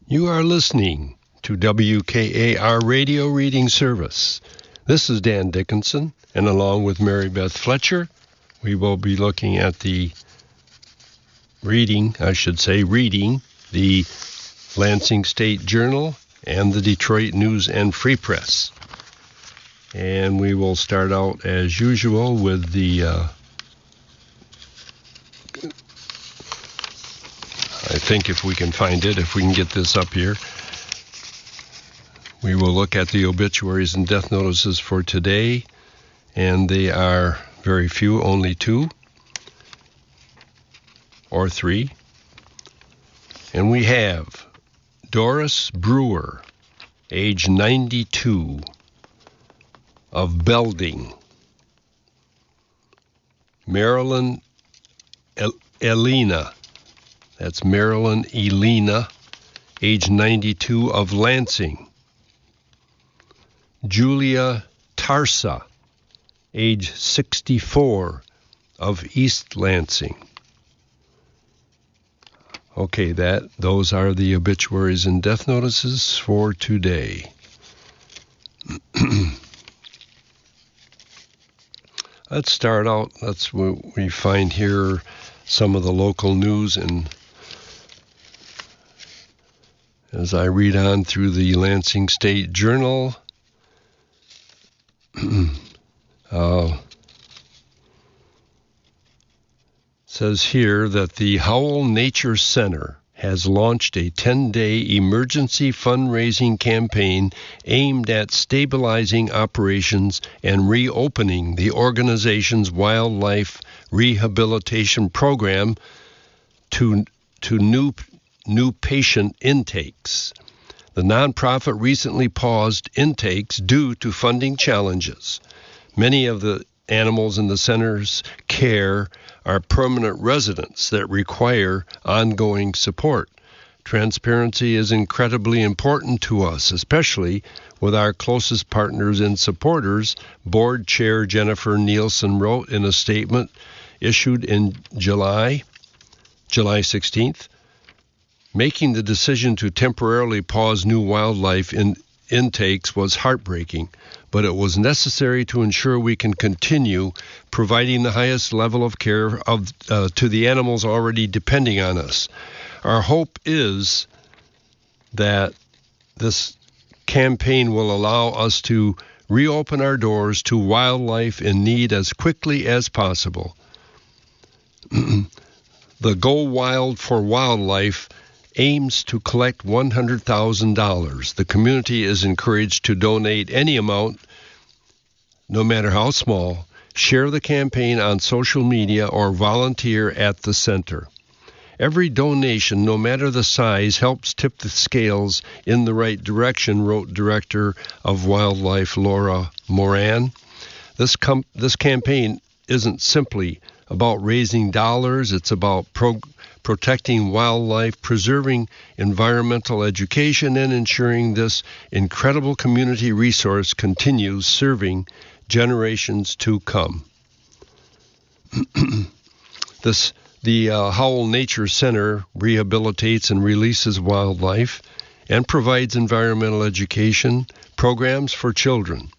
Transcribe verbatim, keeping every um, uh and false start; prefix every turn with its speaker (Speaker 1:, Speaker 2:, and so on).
Speaker 1: You are listening to W K A R Radio Reading Service. This is Dan Dickinson, and along with Mary Beth Fletcher, we will be looking at the reading, I should say, reading the Lansing State Journal and the Detroit News and Free Press. And we will start out, as usual, with the uh, I think if we can find it, if we can get this up here, we will look at the obituaries and death notices for today, and they are very few, only two or three. And we have Doris Brewer, age ninety-two, of Belding. Marilyn El- Elena, that's Marilyn Elena, age ninety-two, of Lansing. Julia Tarsa, age sixty-four, of East Lansing. Okay, that those are the obituaries and death notices for today. Let's start out. That's what we find here, some of the local news, and as I read on through the Lansing State Journal, uh, says here that the Howell Nature Center has launched a ten-day emergency fundraising campaign aimed at stabilizing operations and reopening the organization's wildlife rehabilitation program to, to new, new patient intakes. The nonprofit recently paused intakes due to funding challenges. Many of the animals in the center's care are permanent residents that require ongoing support. Transparency is incredibly important to us, especially with our closest partners and supporters, Board Chair Jennifer Nielsen wrote in a statement issued in July, July sixteenth. Making the decision to temporarily pause new wildlife in intakes was heartbreaking, but it was necessary to ensure we can continue providing the highest level of care of, uh, to the animals already depending on us. Our hope is that this campaign will allow us to reopen our doors to wildlife in need as quickly as possible. The Go Wild for Wildlife aims to collect one hundred thousand dollars. The community is encouraged to donate any amount, no matter how small. Share the campaign on social media or volunteer at the center. Every donation, no matter the size, helps tip the scales in the right direction, wrote Director of Wildlife Laura Moran. This com- this campaign isn't simply about raising dollars, it's about pro- protecting wildlife, preserving environmental education, and ensuring this incredible community resource continues serving generations to come. this The uh, Howell Nature Center rehabilitates and releases wildlife and provides environmental education programs for children.